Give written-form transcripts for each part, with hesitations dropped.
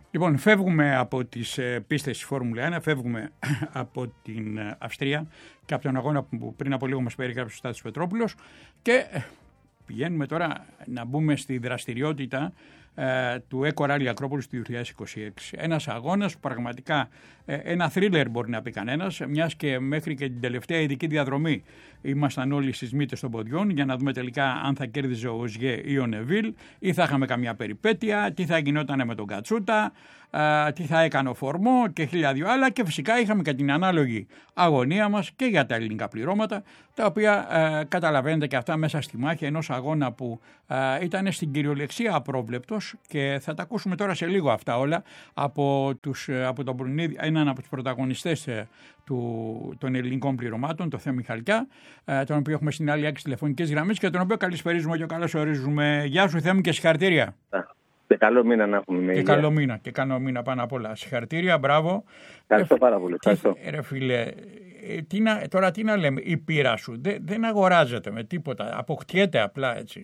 Λοιπόν, φεύγουμε από τις πίστες της Φόρμουλα 1, φεύγουμε από την Αυστρία και από τον αγώνα που πριν από λίγο μας περιγράψει ο Στάθης Πετρόπουλος και πηγαίνουμε τώρα να μπούμε στη δραστηριότητα του Eco Rally Ακρόπολης του 2026. Ένας αγώνας που πραγματικά ένα θρίλερ μπορεί να πει κανένας, μιας και μέχρι και την τελευταία ειδική διαδρομή ήμασταν όλοι στις μύτες των ποδιών για να δούμε τελικά αν θα κέρδιζε ο Οζιέ ή ο Νεβίλ ή θα είχαμε καμιά περιπέτεια, τι θα γινόταν με τον Κατσούτα, τι θα έκανε ο Φορμό και χίλια δυο άλλα, και φυσικά είχαμε και την ανάλογη αγωνία μας και για τα ελληνικά πληρώματα, τα οποία καταλαβαίνετε και αυτά μέσα στη μάχη ενός αγώνα που ήταν στην κυριολεξία απρόβλεπτος, και θα τα ακούσουμε τώρα σε λίγο αυτά όλα από τον Μπρουνίδη, έναν από τους πρωταγωνιστές των ελληνικών πληρωμάτων, το Θεό Μιχαλκιά, τον οποίο έχουμε στην άλλη 6 τηλεφωνικές γραμμές και τον οποίο καλησπερίζουμε και καλωσορίζουμε. Γεια σου Θεό μου και συγχαρητήρια. Και καλό μήνα να έχουμε. Και καλό μήνα πάνω απ' όλα. Συγχαρητήρια, μπράβο. Ευχαριστώ πάρα πολύ. Ρε φίλε, τώρα τι να λέμε, η πείρα σου δεν αγοράζεται με τίποτα. Αποκτιέται απλά έτσι.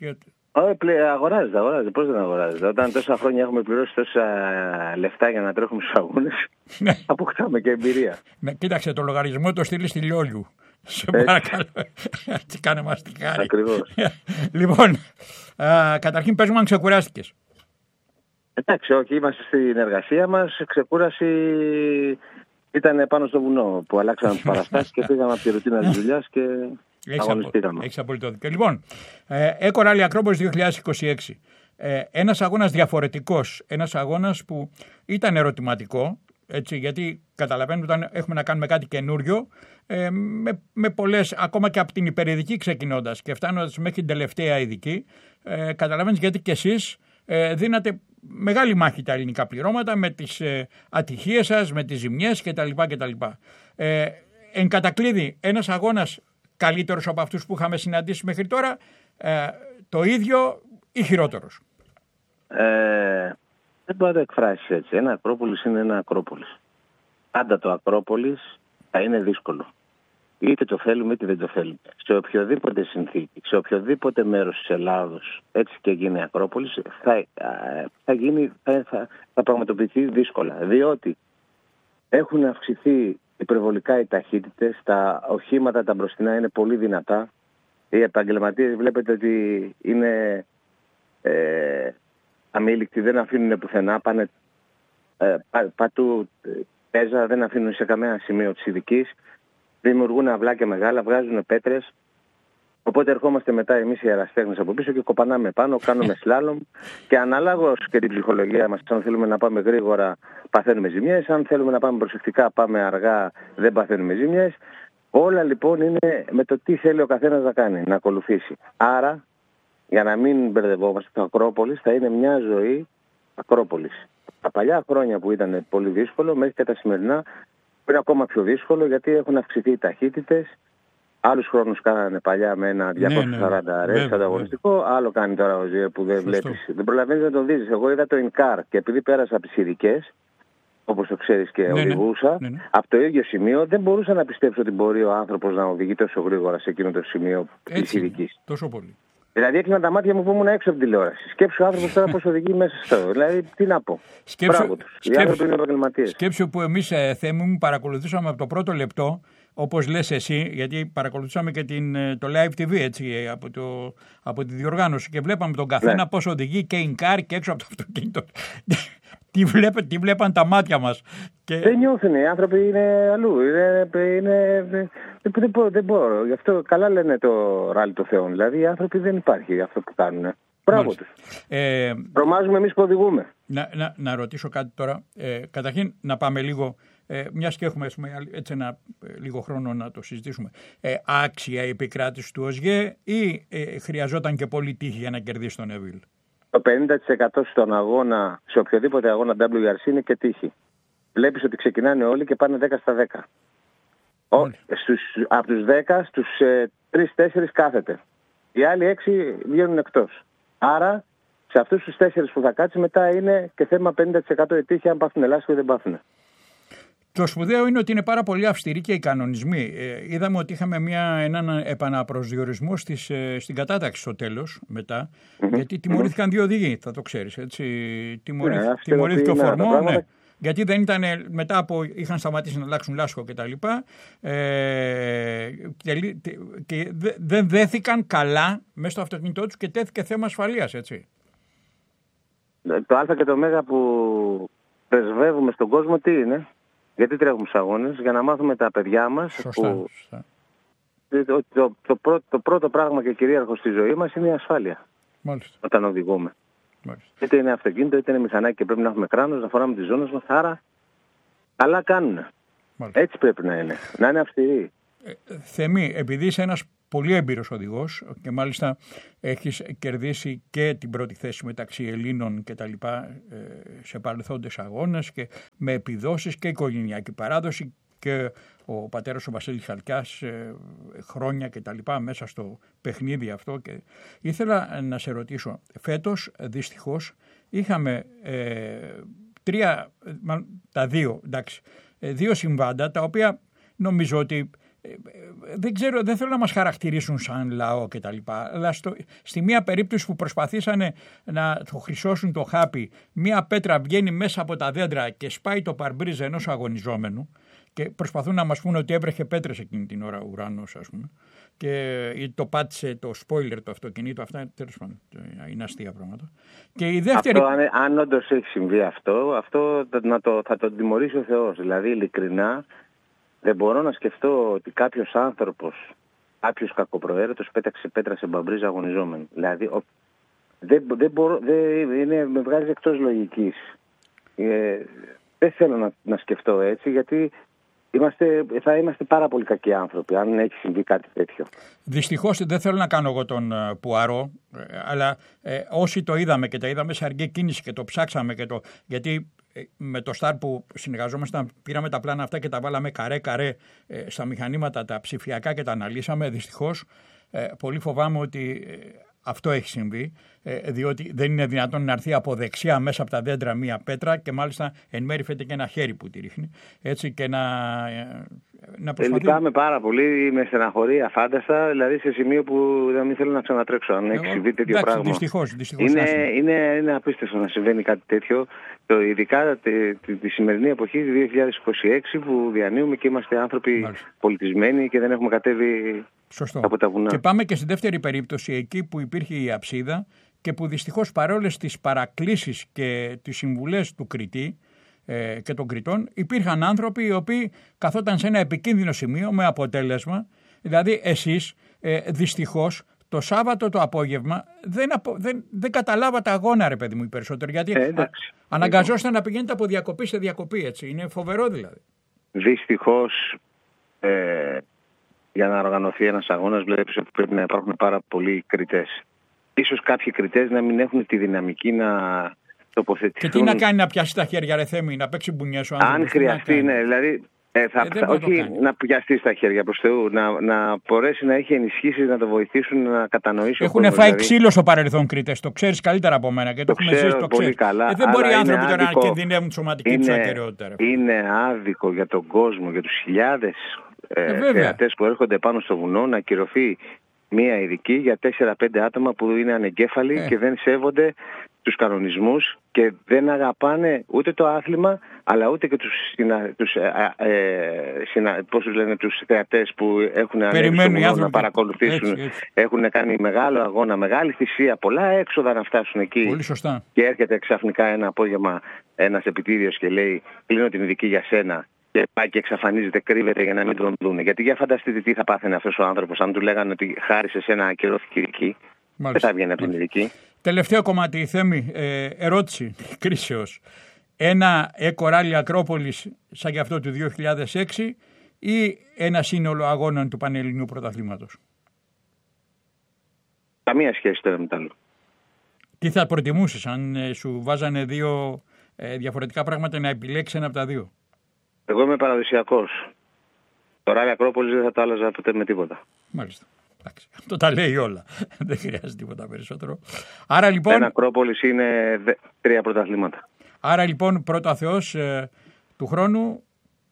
Αγοράζεται. Πώς δεν αγοράζεται? Όταν τόσα χρόνια έχουμε πληρώσει τόσα λεφτά για να τρέχουμε στους αγώνες, αποκτάμε και εμπειρία. Ναι, κοίταξε, το λογαριασμό το στείλει στη Λιόλιου. Σε παρακαλώ. Τι κάνε μας τη χάρη. Ακριβώς. Λοιπόν, καταρχήν πες μου αν ξεκουράστηκες. Εντάξει, όχι, είμαστε στην εργασία μας. Ξεκούραση ήταν πάνω στο βουνό που αλλάξαμε τις παραστάσεις και πήγαμε από τη ρουτίνα της δουλειάς και αγωνιστήκαμε. Έχεις απολύτω δίκιο. Λοιπόν, Eco Rally Ακρόπολης 2026. Ένας αγώνας διαφορετικός, ένας αγώνας που ήταν ερωτηματικό, έτσι, γιατί καταλαβαίνετε όταν έχουμε να κάνουμε κάτι καινούριο, με πολλές, ακόμα και από την υπερειδική ξεκινώντας και φτάνοντας μέχρι την τελευταία ειδική, καταλαβαίνεις γιατί και εσείς δίνατε μεγάλη μάχη τα ελληνικά πληρώματα με τις ατυχίες σας, με τις ζημιές κτλ. Εν κατακλείδη, ένας αγώνας καλύτερος από αυτούς που είχαμε συναντήσει μέχρι τώρα, το ίδιο ή χειρότερος? Δεν μπορεί να το εκφράσεις έτσι. Ένα Ακρόπολης είναι ένα Ακρόπολης. Πάντα το Ακρόπολης θα είναι δύσκολο. Είτε το θέλουμε είτε δεν το θέλουμε. Σε οποιοδήποτε συνθήκη, σε οποιοδήποτε μέρος της Ελλάδος, έτσι και γίνει η Ακρόπολης, θα πραγματοποιηθεί δύσκολα. Διότι έχουν αυξηθεί υπερβολικά οι ταχύτητες, τα οχήματα τα μπροστινά είναι πολύ δυνατά. Οι επαγγελματίες βλέπετε ότι είναι αμήλικτοι, δεν αφήνουν πουθενά, πάνε πατού πέζα, δεν αφήνουν σε κανένα σημείο της ειδικής. Δημιουργούν αυλάκια μεγάλα, βγάζουν πέτρες. Οπότε ερχόμαστε μετά εμείς οι αεραστέχνες από πίσω και κοπανάμε πάνω, κάνουμε σλάλομ και αναλόγως και την ψυχολογία μας. Αν θέλουμε να πάμε γρήγορα, παθαίνουμε ζημιές. Αν θέλουμε να πάμε προσεκτικά, πάμε αργά, δεν παθαίνουμε ζημιές. Όλα λοιπόν είναι με το τι θέλει ο καθένας να κάνει, να ακολουθήσει. Άρα, για να μην μπερδευόμαστε, το Ακρόπολης θα είναι μια ζωή Ακρόπολης. Τα παλιά χρόνια που ήταν πολύ δύσκολο, μέχρι και τα σημερινά, είναι ακόμα πιο δύσκολο γιατί έχουν αυξηθεί οι ταχύτητες. Άλλους χρόνους κάνανε παλιά με ένα 240 ρεύς ανταγωνιστικό. Άλλο κάνει τώρα ο Ζιέ που δεν βλέπεις. Δεν προλαβαίνεις να τον δεις. Εγώ είδα το in-car και επειδή πέρασα από τις ειδικές, όπως το ξέρεις και οδηγούσα, από το ίδιο σημείο δεν μπορούσα να πιστέψω ότι μπορεί ο άνθρωπος να οδηγεί τόσο γρήγορα σε εκείνο το σημείο της ειδικής. Τόσο πολύ. Δηλαδή έκλεινα τα μάτια μου που ήμουν έξω από την τηλεόραση. Σκέψου ο άνθρωπος τώρα πώς οδηγεί μέσα στο. Δηλαδή τι να πω. Μπράβο τους. Οι άνθρωποι είναι επαγγελματίες. Σκέψου που εμείς, Θέμη μου, παρακολουθούσαμε από το πρώτο λεπτό, όπως λες εσύ, γιατί παρακολουθούσαμε και το live TV έτσι, από τη διοργάνωση και βλέπαμε τον καθένα πώς οδηγεί και in-car και έξω από το αυτοκίνητο. Τι βλέπαν τα μάτια μας. Δεν νιώθουν, οι άνθρωποι είναι αλλού. Δεν μπορώ. Γι' αυτό καλά λένε το ράλι των Θεών. Δηλαδή οι άνθρωποι δεν υπάρχει αυτό που κάνουν. Μπράβο τους. Τρομάζουμε εμείς που οδηγούμε. Να ρωτήσω κάτι τώρα. Καταρχήν να πάμε λίγο, μιας και έχουμε έτσι λίγο χρόνο να το συζητήσουμε. Άξια η επικράτηση του Οζιέ ή χρειαζόταν και πολύ τύχη για να κερδίσει τον Νεβίλ? Το 50% στον αγώνα, σε οποιοδήποτε αγώνα WRC είναι και τύχη. Βλέπεις ότι ξεκινάνε όλοι και πάνε 10 στα 10. Από τους 10, στους 3-4 κάθεται. Οι άλλοι 6 βγαίνουν εκτός. Άρα, σε αυτούς τους 4 που θα κάτσει μετά είναι και θέμα 50% η τύχη αν πάθουν ελάστικο ή δεν πάθουν. Το σπουδαίο είναι ότι είναι πάρα πολύ αυστηροί και οι κανονισμοί. Είδαμε ότι είχαμε έναν επαναπροσδιορισμό στην κατάταξη στο τέλος μετά, γιατί τιμωρήθηκαν 2 οδηγοί, θα το ξέρεις, έτσι. Τιμωρήθηκε ο Φορμό, ναι. Γιατί δεν ήταν μετά από. Είχαν σταματήσει να αλλάξουν λάσκο κτλ. Και δεν δέθηκαν καλά μέσα στο αυτοκίνητό τους και τέθηκε θέμα ασφαλείας, έτσι. Το Α και το Μέγα που πρεσβεύουμε στον κόσμο τι είναι? Γιατί τρέχουμε στους αγώνες? Για να μάθουμε τα παιδιά μας. Σωστά. Το πρώτο πράγμα και κυρίαρχο στη ζωή μας είναι η ασφάλεια. Μάλιστα. Όταν οδηγούμε. Είτε είναι αυτοκίνητο, είτε είναι μηχανάκι και πρέπει να έχουμε κράνος, να φοράμε τις ζώνες μας. Άρα, καλά κάνουνε. Έτσι πρέπει να είναι. Να είναι αυστηροί. Θεμή, επειδή είσαι ένας πολύ έμπειρος οδηγός και μάλιστα έχεις κερδίσει και την πρώτη θέση μεταξύ Ελλήνων και τα λοιπά σε παρελθόντες αγώνες και με επιδόσεις και οικογενειακή παράδοση και ο πατέρας ο Βασίλης Χαλκιάς χρόνια και τα λοιπά μέσα στο παιχνίδι αυτό. Και ήθελα να σε ρωτήσω, φέτος δυστυχώς είχαμε δύο συμβάντα τα οποία νομίζω ότι δεν θέλω να μας χαρακτηρίσουν σαν λαό και τα λοιπά, αλλά στη μία περίπτωση που προσπαθήσανε να το χρυσώσουν το χάπι, μία πέτρα βγαίνει μέσα από τα δέντρα και σπάει το παρμπρίζ ενός αγωνιζόμενου και προσπαθούν να μας πούνε ότι έβρεχε πέτρες εκείνη την ώρα ουράνος, ας πούμε, και το πάτησε το spoiler του αυτοκινήτου. Αυτά τέλος πάντων είναι αστεία πράγματα. Και η δεύτερη... αν όντως έχει συμβεί αυτό θα τον τιμωρήσει ο Θεός. Δηλαδή ειλικρινά δεν μπορώ να σκεφτώ ότι κάποιος άνθρωπος, κάποιος κακοπροαίρετος πέταξε πέτρα σε μπαμπρίζ αγωνιζόμενο. Δηλαδή με βγάζει εκτός λογικής. Δεν θέλω να σκεφτώ έτσι, γιατί θα είμαστε πάρα πολύ κακοί άνθρωποι αν έχει συμβεί κάτι τέτοιο. Δυστυχώς δεν θέλω να κάνω εγώ τον Πουαρό, αλλά όσοι το είδαμε και τα είδαμε σε αργή κίνηση και το ψάξαμε γιατί με το Σταρ που συνεργαζόμασταν πήραμε τα πλάνα αυτά και τα βάλαμε καρέ στα μηχανήματα τα ψηφιακά και τα αναλύσαμε. Δυστυχώς πολύ φοβάμαι ότι αυτό έχει συμβεί, διότι δεν είναι δυνατόν να έρθει από δεξιά μέσα από τα δέντρα μία πέτρα και μάλιστα εν μέρει φαίνεται και ένα χέρι που τη ρίχνει, έτσι, και να προσπαθεί. Λυπάμαι πάρα πολύ, με στεναχωρεί αφάνταστα, δηλαδή σε σημείο που δεν θέλω να ξανατρέξω αν έχει συμβεί τέτοιο πράγμα. Δυστυχώς είναι απίστευτο να συμβαίνει κάτι τέτοιο, ειδικά τη σημερινή εποχή, 2026, που διανύουμε και είμαστε άνθρωποι πολιτισμένοι και δεν έχουμε κατέβει από τα βουνά. Και πάμε και στη δεύτερη περίπτωση, εκεί που υπήρχε η αψίδα και που δυστυχώς παρόλες τις παρακλήσεις και τις συμβουλές του κριτή και των κριτών, υπήρχαν άνθρωποι οι οποίοι καθόταν σε ένα επικίνδυνο σημείο με αποτέλεσμα, δηλαδή εσείς δυστυχώς το Σάββατο το απόγευμα δεν καταλάβατε αγώνα, ρε παιδί μου, οι περισσότεροι, γιατί αναγκαζόσταν να πηγαίνετε από διακοπή σε διακοπή, έτσι. Είναι φοβερό δηλαδή. Δυστυχώς για να οργανωθεί ένας αγώνας βλέπεις ότι πρέπει να υπάρχουν πάρα πολλοί κριτές. Ίσως κάποιοι κριτές να μην έχουν τη δυναμική να τοποθετηθούν. Και τι να κάνει, να πιάσει τα χέρια, ρε Θέμη, να παίξει μπουνιές ο άνθρωπος? Αν χρειαστεί, ναι, δηλαδή όχι να πιαστεί στα χέρια, προς Θεού, να μπορέσει να έχει ενισχύσεις, να το βοηθήσουν να κατανοήσει. Έχουν φάει ξύλο στο παρελθόν κριτές, το ξέρεις καλύτερα από μένα και το έχουμε ζήσει, το ξέρεις. Καλά, δεν μπορεί οι άνθρωποι τώρα να κινδυνεύουν τη σωματική τους ακεραιότητα. Είναι άδικο για τον κόσμο, για τους χιλιάδες θεατές που έρχονται πάνω στο βουνό, να ακυρωθεί μία ειδική για 4-5 άτομα που είναι ανεγκέφαλοι και δεν σέβονται τους κανονισμούς και δεν αγαπάνε ούτε το άθλημα, αλλά ούτε και τους θεατές που έχουν ανέβει να παρακολουθήσουν. Έχουν κάνει μεγάλο αγώνα, μεγάλη θυσία, πολλά έξοδα να φτάσουν εκεί. Πολύ σωστά. Και έρχεται ξαφνικά ένα απόγευμα ένας επιτίδιος και λέει: κλείνω την ειδική για σένα. Και πάει και εξαφανίζεται, κρύβεται για να μην τον δούνε. Γιατί για φανταστείτε τι θα πάθαινε αυτός ο άνθρωπος αν του λέγανε ότι χάρισε σε ένα ακυρώθηκε ειδική. Δεν θα βγαίνει από την ειδική. Τελευταίο κομμάτι, Θέμη, ερώτηση κρίσεως. Ένα κοράλι Ακρόπολης σαν και αυτό του 2006 ή ένα σύνολο αγώνων του Πανελληνίου Πρωταθλήματος? Καμία σχέση το ένα με το άλλο. Τι θα προτιμούσες αν σου βάζανε δύο διαφορετικά πράγματα, να επιλέξεις ένα από τα δύο? Εγώ είμαι παραδοσιακός. Το ράλι Ακρόπολης δεν θα το άλλαζα ποτέ με τίποτα. Μάλιστα. Αυτό τα λέει όλα. Δεν χρειάζεται τίποτα περισσότερο. Άρα λοιπόν. Ένα Ακρόπολης είναι 3 πρωταθλήματα. Άρα λοιπόν, πρώτα Θεός, του χρόνου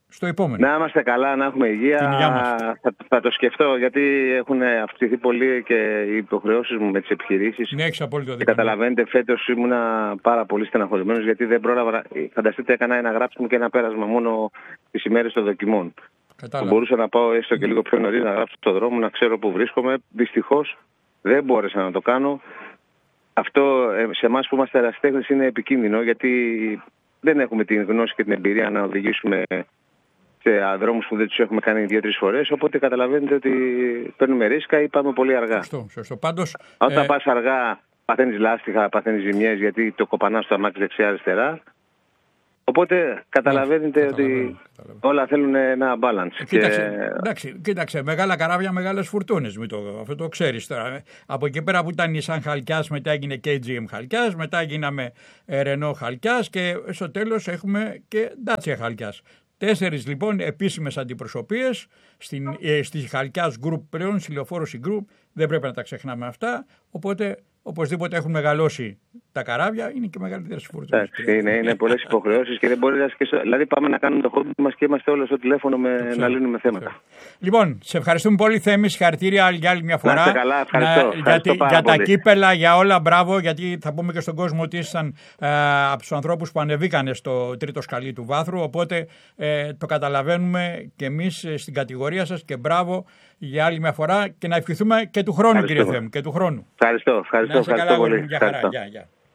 στο επόμενο. Να είμαστε καλά, να έχουμε υγεία. Θα το σκεφτώ, γιατί έχουν αυξηθεί πολύ και οι υποχρεώσεις μου με τις επιχειρήσεις. Ναι, έχεις απόλυτο δίκιο. Καταλαβαίνετε, φέτος ήμουνα πάρα πολύ στεναχωρημένος, γιατί δεν πρόλαβα. Φανταστείτε, έκανα ένα γράψιμο και ένα πέρασμα μόνο τις ημέρες των δοκιμών. Μπορούσα να πάω έστω και λίγο πιο νωρίς να γράψω στον δρόμο, να ξέρω που βρίσκομαι. Δυστυχώς δεν μπόρεσα να το κάνω. Αυτό σε εμάς που είμαστε ερασιτέχνες είναι επικίνδυνο, γιατί δεν έχουμε την γνώση και την εμπειρία να οδηγήσουμε σε δρόμους που δεν τους έχουμε κάνει 2-3 φορές. Οπότε καταλαβαίνετε ότι παίρνουμε ρίσκα ή πάμε πολύ αργά. Σωστό. Πάντως, όταν πας αργά, παθαίνεις λάστιχα, παθαίνεις ζημιές, γιατί το κοπανάς στο αμάξι δεξιά-αριστερά. Οπότε καταλαβαίνετε ότι όλα θέλουν ένα balance. Κοίταξε, μεγάλα καράβια, μεγάλες φουρτούνες. Αυτό το ξέρεις τώρα. Από εκεί πέρα που ήταν η Nissan Χαλκιάς, μετά έγινε KGM Χαλκιάς, μετά γίναμε Renault Χαλκιάς και στο τέλος έχουμε και Dacia Χαλκιάς. 4 λοιπόν επίσημες αντιπροσωπείες στη Χαλκιάς Group πλέον, στη Λεωφόρος Group. Δεν πρέπει να τα ξεχνάμε αυτά. Οπότε οπωσδήποτε έχουν μεγαλώσει τα καράβια, είναι και μεγαλύτερες φουρτούνες. Είναι πολλές υποχρεώσεις και δεν μπορεί να σκεφτεί. Δηλαδή, πάμε να κάνουμε το χόμπι μας και είμαστε όλοι στο τηλέφωνο να λύνουμε θέματα. Λοιπόν, σε ευχαριστούμε πολύ, Θέμη. Συγχαρητήρια για άλλη μια φορά. Να είστε καλά, ευχαριστώ. Για τα κύπελα, για όλα, μπράβο. Γιατί θα πούμε και στον κόσμο ότι ήσασταν από τους ανθρώπους που ανεβήκανε στο τρίτο σκαλί του βάθρου. Οπότε το καταλαβαίνουμε και εμείς στην κατηγορία σας και μπράβο για άλλη μια φορά και να ευχηθούμε και του χρόνου, κύριε Θέμη. Και του χρόνου. Ευχαριστώ πολύ. Γεια χαρά.